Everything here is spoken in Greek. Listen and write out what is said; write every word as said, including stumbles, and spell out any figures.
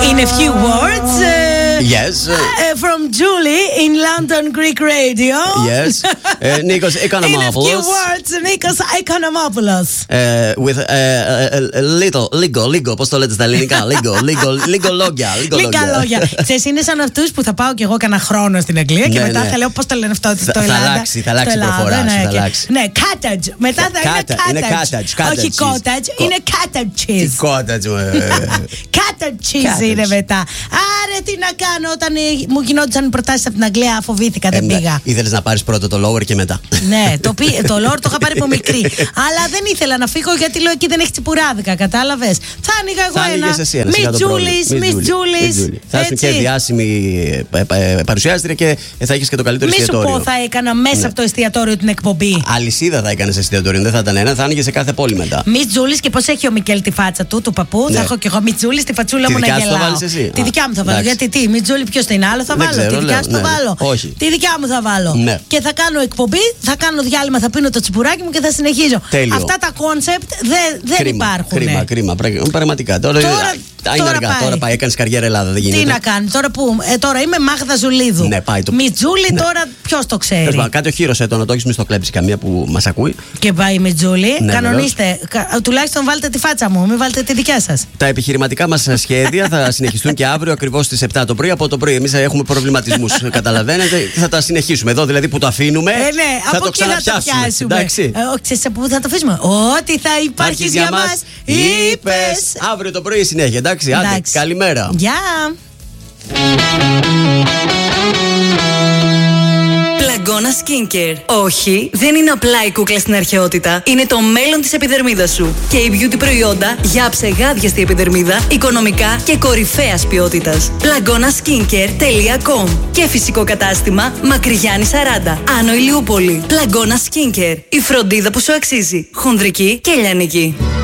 In a few words. Uh, yes. Uh, uh, from Julie in London Greek Radio. Yes. Uh, Nikos Economopoulos. In a few words, Nikos Economopoulos. Uh, with uh, a, a little, λίγο, λίγο, πώς το λέτε στα ελληνικά, λίγο, λίγο, λίγο λόγια. Λίγα λόγια. Ξέρεις, είναι σαν αυτούς που θα πάω κι εγώ κανένα χρόνο στην Αγγλία και ναι, μετά ναι. θα λέω πώς το λένε αυτό στο Ελλάδα. Ελλάδα. Θα αλλάξει, θα αλλάξει η προφορά ναι, σου, θα αλλάξει. Ναι, cottage. Μετά θα Κάτα, είναι είναι cottage. cottage. Όχι cottage, είναι cottage cheese. Τι cottage. Cottage cheese είναι μετά. Άρα τι να κάνω όταν μου γινόντουσαν προτάσεις από την Αγγλία, φοβήθηκα, δεν πήγα. Ήθελες να πάρεις πρώτα το lower και μετά. Ναι, το, το lower το είχα πάρει από μικρή. Αλλά δεν ήθελα να φύγω γιατί λέω εκεί δεν έχει τσιπουράδικα, κατάλαβες. Θα άνοιγα εγώ ένα. Miss Julie, Miss Julie. Θα ήσουν και διάσημη παρουσιάστρια και θα έχεις και το καλύτερο εστιατόριο. Μη σου πω, θα έκανα μέσα από το εστιατόριο την εκπομπή. Αλυσίδα θα έκανες εστιατόριο, δεν θα ήταν ένα, θα άνοιγε σε κάθε πόλη μετά. Miss Julie, και πώς έχει ο Μικέλ τη φάτσα του, του παππού. Θα έχω και εγώ Miss Julie στη φατσούλα μου να γελάω. Τη δικιά μου θα βάλω. Γιατί τι, Miss Julie ποιος είναι, άλλο θα βάλω. Τη δικιά σου θα βάλω. Τη δικιά μου θα βάλω. Και θα κάνω εκπομπή, θα κάνω διάλειμμα, θα πίνω το τσιπουράκι μου και θα συνεχίζω. Αυτά τα κόνσεπτ δεν υπάρχουν. Κρίμα, κρίμα. Πραγματικά. Τώρα είναι αργά. Τώρα πάει, έκανε καριέρα Ελλάδα. Δεν γίνεται. Τι να κάνει, τώρα που. Ε, τώρα είμαι Μάγδα Ζουλίδου. Ναι, πάει το. Μιτζούλη, ναι. Τώρα ποιο το ξέρει. Πες, κάτι οχύρωσε το, να το έχει μη στο κλέψει καμία που μα ακούει. Και πάει η Μιτζούλη. Ναι, κανονίστε. Κα, τουλάχιστον βάλτε τη φάτσα μου, μην βάλτε τη δικιά σα. Τα επιχειρηματικά μα σχέδια θα συνεχιστούν και αύριο ακριβώ στι επτά το πρωί. Από το πρωί εμεί έχουμε προβληματισμού. Καταλαβαίνετε. Θα τα συνεχίσουμε. Εδώ δηλαδή που το αφήνουμε. Ε, ναι, θα από το ξαναπιάσουμε. Εντάξει. Ε, πού θα το αφήσουμε. Ό,τι θα υπάρχει για μα. Είπε. Αύριο το πρωί συνέχεια. Εντάξει. Άντε, καλημέρα. Γεια. Plaggona Skincare. Όχι, δεν είναι απλά η κούκλα στην αρχαιότητα. Είναι το μέλλον της επιδερμίδας σου. Και η beauty προϊόντα για ψεγάδιαστη επιδερμίδα, οικονομικά και κορυφαίας ποιότητας. plaggona skincare τελεία com. Και φυσικό κατάστημα Μακρυγιάννη σαράντα, Άνω Ηλιούπολη. Plaggona Skincare. Η φροντίδα που σου αξίζει. Χονδρική και λιανική.